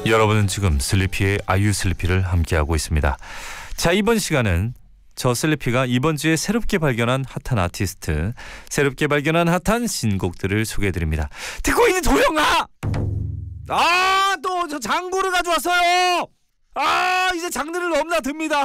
여러분은 지금 슬리피의 아유 슬리피를 함께하고 있습니다. 자, 이번 시간은 저 슬리피가 이번 주에 새롭게 발견한 핫한 아티스트, 새롭게 발견한 핫한 신곡들을 소개해드립니다. 듣고 있는 도영아! 또 저 장구를 가져왔어요! 이제 장르를 넘나듭니다.